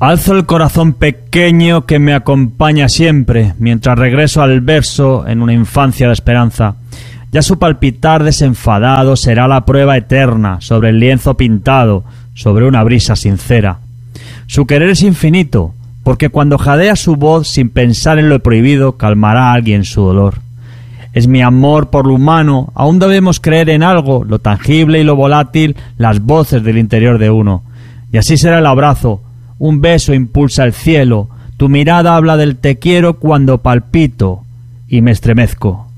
Alzo el corazón pequeño que me acompaña siempre, mientras regreso al verso en una infancia de esperanza. Ya su palpitar desenfadado será la prueba eterna sobre el lienzo pintado, sobre una brisa sincera. Su querer es infinito, porque cuando jadea su voz sin pensar en lo prohibido, calmará a alguien su dolor. Es mi amor por lo humano, aún debemos creer en algo, lo tangible y lo volátil, las voces del interior de uno. Y así será el abrazo, un beso impulsa el cielo, tu mirada habla del te quiero cuando palpito y me estremezco.